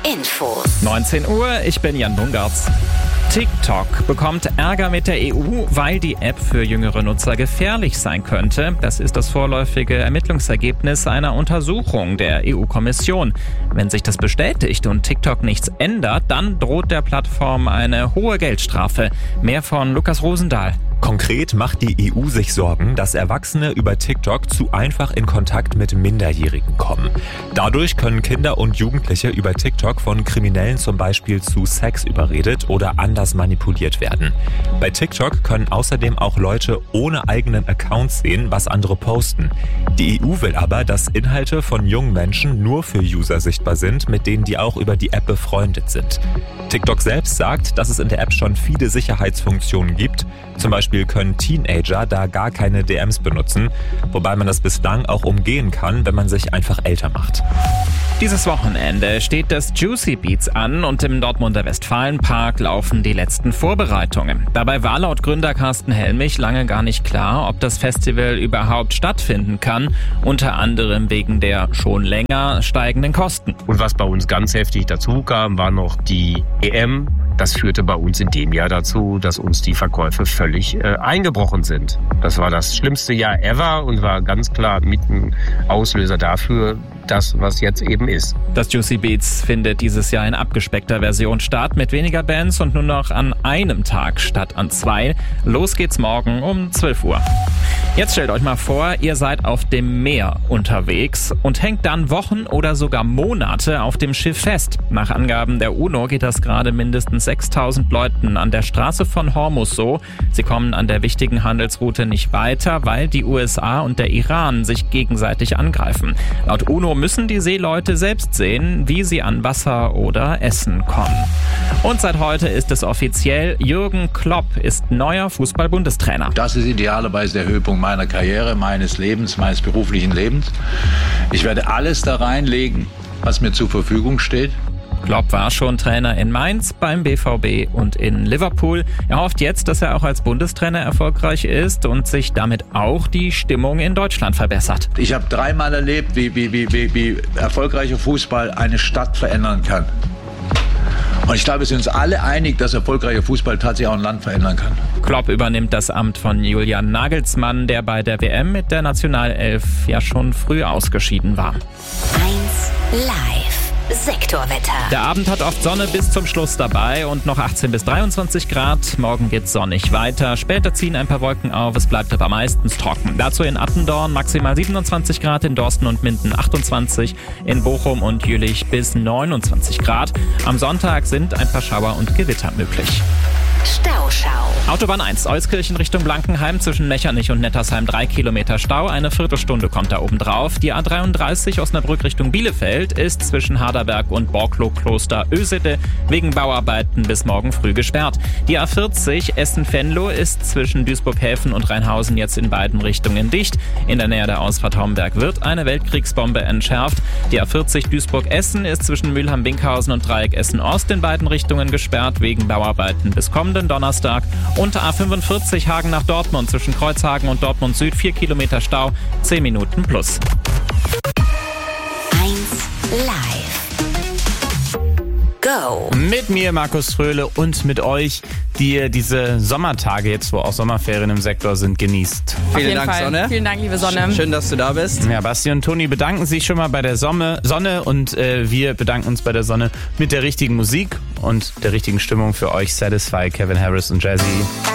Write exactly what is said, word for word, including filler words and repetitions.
Infos. neunzehn Uhr, ich bin Jan Bungartz. TikTok bekommt Ärger mit der E U, weil die App für jüngere Nutzer gefährlich sein könnte. Das ist das vorläufige Ermittlungsergebnis einer Untersuchung der E U-Kommission. Wenn sich das bestätigt und TikTok nichts ändert, dann droht der Plattform eine hohe Geldstrafe. Mehr von Lukas Rosendahl. Konkret macht die E U sich Sorgen, dass Erwachsene über TikTok zu einfach in Kontakt mit Minderjährigen kommen. Dadurch können Kinder und Jugendliche über TikTok von Kriminellen zum Beispiel zu Sex überredet oder anders manipuliert werden. Bei TikTok können außerdem auch Leute ohne eigenen Account sehen, was andere posten. Die E U will aber, dass Inhalte von jungen Menschen nur für User sichtbar sind, mit denen die auch über die App befreundet sind. TikTok selbst sagt, dass es in der App schon viele Sicherheitsfunktionen gibt. Zum Beispiel können Teenager da gar keine D Ms benutzen, wobei man das bislang auch umgehen kann, wenn man sich einfach älter macht. Dieses Wochenende steht das Juicy Beats an und im Dortmunder Westfalenpark laufen die letzten Vorbereitungen. Dabei war laut Gründer Carsten Helmich lange gar nicht klar, ob das Festival überhaupt stattfinden kann, unter anderem wegen der schon länger steigenden Kosten. Und was bei uns ganz heftig dazu kam, war noch die E M. Das führte bei uns in dem Jahr dazu, dass uns die Verkäufe völlig äh, eingebrochen sind. Das war das schlimmste Jahr ever und war ganz klar mit ein Auslöser dafür, das, was jetzt eben ist. Das Juicy Beats findet dieses Jahr in abgespeckter Version statt, mit weniger Bands und nur noch an einem Tag statt an zwei. Los geht's morgen um zwölf Uhr. Jetzt stellt euch mal vor, ihr seid auf dem Meer unterwegs und hängt dann Wochen oder sogar Monate auf dem Schiff fest. Nach Angaben der UNO geht das gerade mindestens sechstausend Leuten an der Straße von Hormuz so. Sie kommen an der wichtigen Handelsroute nicht weiter, weil die U S A und der Iran sich gegenseitig angreifen. Laut UNO müssen die Seeleute selbst sehen, wie sie an Wasser oder Essen kommen. Und seit heute ist es offiziell, Jürgen Klopp ist neuer Fußball-Bundestrainer. Das ist idealerweise der Höhepunkt meiner Karriere, meines Lebens, meines beruflichen Lebens. Ich werde alles da reinlegen, was mir zur Verfügung steht. Klopp war schon Trainer in Mainz, beim B V B und in Liverpool. Er hofft jetzt, dass er auch als Bundestrainer erfolgreich ist und sich damit auch die Stimmung in Deutschland verbessert. Ich habe dreimal erlebt, wie, wie, wie, wie, wie erfolgreicher Fußball eine Stadt verändern kann. Und ich glaube, wir sind uns alle einig, dass erfolgreicher Fußball tatsächlich auch ein Land verändern kann. Klopp übernimmt das Amt von Julian Nagelsmann, der bei der W M mit der Nationalelf ja schon früh ausgeschieden war. eins live. Sektorwetter. Der Abend hat oft Sonne bis zum Schluss dabei und noch achtzehn bis dreiundzwanzig Grad. Morgen geht's sonnig weiter. Später ziehen ein paar Wolken auf. Es bleibt aber meistens trocken. Dazu in Attendorn maximal siebenundzwanzig Grad, in Dorsten und Minden achtundzwanzig, in Bochum und Jülich bis neunundzwanzig Grad. Am Sonntag sind ein paar Schauer und Gewitter möglich. Stauschau. Autobahn eins, Euskirchen Richtung Blankenheim, zwischen Mechernich und Nettersheim drei Kilometer Stau, eine Viertelstunde kommt da oben drauf. Die A dreiunddreißig Osnabrück Richtung Bielefeld ist zwischen Harderberg und Borklow-Kloster Ösede wegen Bauarbeiten bis morgen früh gesperrt. Die A vierzig Essen-Venlo ist zwischen Duisburg-Häfen und Rheinhausen jetzt in beiden Richtungen dicht. In der Nähe der Ausfahrt Homberg wird eine Weltkriegsbombe entschärft. Die A vierzig Duisburg-Essen ist zwischen Mülheim-Binkhausen und Dreieck Essen-Ost in beiden Richtungen gesperrt wegen Bauarbeiten bis kommenden Donnerstag. Und A fünfundvierzig Hagen nach Dortmund zwischen Kreuzhagen und Dortmund Süd vier Kilometer Stau, zehn Minuten plus. eins live. Go. Mit mir, Markus Fröhle, und mit euch, die ihr diese Sommertage jetzt, wo auch Sommerferien im Sektor sind, genießt. Vielen Dank, Fall. Sonne. Vielen Dank, liebe Sonne. Schön, dass du da bist. Ja, Basti und Toni bedanken sich schon mal bei der Sonne, Sonne und äh, wir bedanken uns bei der Sonne mit der richtigen Musik und der richtigen Stimmung für euch. Satisfy, Kevin Harris und Jazzy.